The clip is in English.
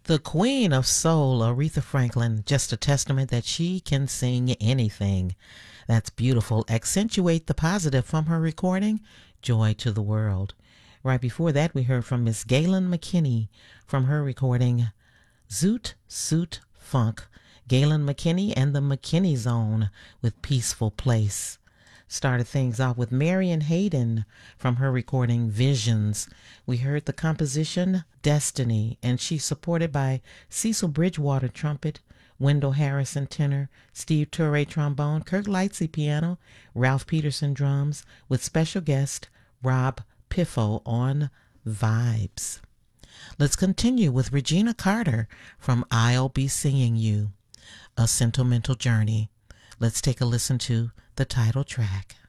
The Queen of Soul, Aretha Franklin, just a testament that she can sing anything. That's beautiful. Accentuate the positive from her recording, Joy to the World. Right before that, we heard from Miss Galen McKinney from her recording, Zoot Suit Funk. Galen McKinney and the McKinney Zone with Peaceful Place. Started things off with Marian Hayden from her recording Visions. We heard the composition Destiny, and she's supported by Cecil Bridgewater trumpet, Wendell Harrison tenor, Steve Turre trombone, Kirk Lightsey piano, Ralph Peterson drums, with special guest Rob Piffo on vibes. Let's continue with Regina Carter from I'll Be Singing You, A Sentimental Journey. Let's take a listen to the title track.